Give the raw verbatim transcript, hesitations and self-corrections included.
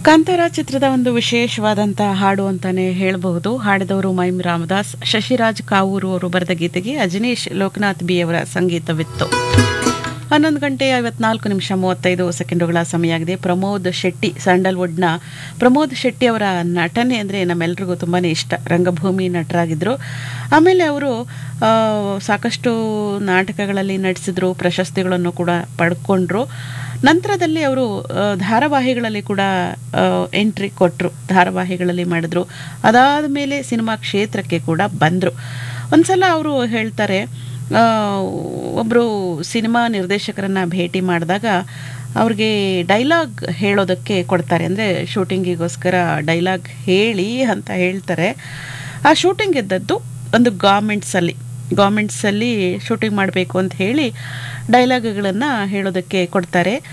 ಕಾಂತಾರ ಚಿತ್ರದ ಒಂದು ವಿಶೇಷವಾದಂತಹ ಹಾಡು ಅಂತಾನೆ ಹೇಳಬಹುದು. ಹಾಡಿದವರು ಮೈಮ್ ರಾಮದಾಸ್, ಶಶಿರಾಜ್ ಕಾವೂರು ಅವರು ಬರೆದ ಗೀತೆಗೆ ಅಜನೀಶ್ ಲೋಕನಾಥ್ ಬಿ ಅವರ ಸಂಗೀತವಿತ್ತು. ಹನ್ನೊಂದು ಗಂಟೆ ಐವತ್ನಾಲ್ಕು ನಿಮಿಷ ಮೂವತ್ತೈದು ಸೆಕೆಂಡುಗಳ ಸಮಯ ಆಗಿದೆ. ಪ್ರಮೋದ್ ಶೆಟ್ಟಿ, ಸ್ಯಾಂಡಲ್ವುಡ್ನ ಪ್ರಮೋದ್ ಶೆಟ್ಟಿ ಅವರ ನಟನೆ ಅಂದರೆ ನಮ್ಮೆಲ್ರಿಗೂ ತುಂಬಾ ಇಷ್ಟ. ರಂಗಭೂಮಿ ನಟರಾಗಿದ್ದರು. ಆಮೇಲೆ ಅವರು ಸಾಕಷ್ಟು ನಾಟಕಗಳಲ್ಲಿ ನಟಿಸಿದ್ರು, ಪ್ರಶಸ್ತಿಗಳನ್ನು ಕೂಡ ಪಡ್ಕೊಂಡ್ರು. ನಂತರದಲ್ಲಿ ಅವರು ಧಾರಾವಾಹಿಗಳಲ್ಲಿ ಕೂಡ ಎಂಟ್ರಿ ಕೊಟ್ಟರು, ಧಾರಾವಾಹಿಗಳಲ್ಲಿ ಮಾಡಿದ್ರು. ಅದಾದ ಮೇಲೆ ಸಿನಿಮಾ ಕ್ಷೇತ್ರಕ್ಕೆ ಕೂಡ ಬಂದರು. ಒಂದ್ಸಲ ಅವರು ಹೇಳ್ತಾರೆ, ಒಬ್ಬರು ಸಿನಿಮಾ ನಿರ್ದೇಶಕರನ್ನು ಭೇಟಿ ಮಾಡಿದಾಗ ಅವ್ರಿಗೆ ಡೈಲಾಗ್ ಹೇಳೋದಕ್ಕೆ ಕೊಡ್ತಾರೆ. ಅಂದರೆ ಶೂಟಿಂಗಿಗೋಸ್ಕರ ಡೈಲಾಗ್ ಹೇಳಿ ಅಂತ ಹೇಳ್ತಾರೆ. ಆ ಶೂಟಿಂಗ್ ಇದ್ದದ್ದು ಒಂದು ಗಾರ್ಮೆಂಟ್ಸಲ್ಲಿ ಗಾರ್ಮೆಂಟ್ಸಲ್ಲಿ ಶೂಟಿಂಗ್ ಮಾಡಬೇಕು ಅಂತ ಹೇಳಿ ಡೈಲಾಗ್ಗಳನ್ನು ಹೇಳೋದಕ್ಕೆ ಕೊಡ್ತಾರೆ.